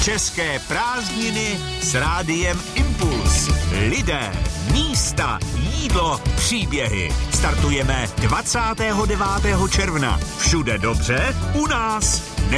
České prázdniny s Rádiem Impuls. Lidé, místa, jídlo, příběhy. Startujeme 29. června. Všude dobře, u nás